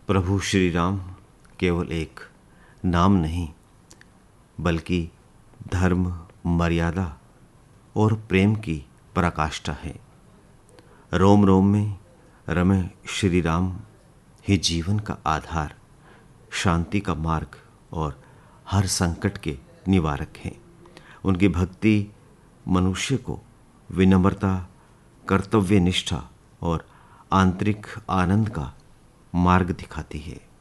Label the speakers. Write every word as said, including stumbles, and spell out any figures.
Speaker 1: प्रभु श्री राम केवल एक नाम नहीं, बल्कि धर्म, मर्यादा और प्रेम की पराकाष्ठा है। रोम रोम में रमे श्री राम ही जीवन का आधार, शांति का मार्ग और हर संकट के निवारक हैं। उनकी भक्ति मनुष्य को विनम्रता, कर्तव्य निष्ठा और आंतरिक आनंद का मार्ग दिखाती है।